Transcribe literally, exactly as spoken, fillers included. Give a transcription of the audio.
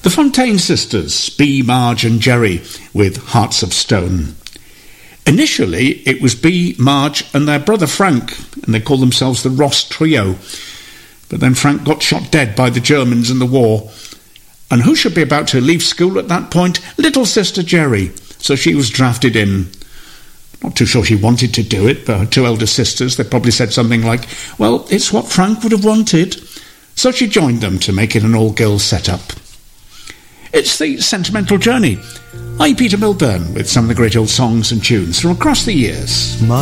The Fontaine sisters, Bea, Marge and Jerry, with Hearts of Stone. Initially, it was Bea, Marge and their brother Frank, and they called themselves the Ross Trio. But then Frank got shot dead by the Germans in the war. And who should be about to leave school at that point? Little sister Jerry. So she was drafted in. Not too sure she wanted to do it, but her two elder sisters, they probably said something like, well, it's what Frank would have wanted. So she joined them to make it an all-girls set-up. It's the Sentimental Journey. I'm Peter Milburn with some of the great old songs and tunes from across the years.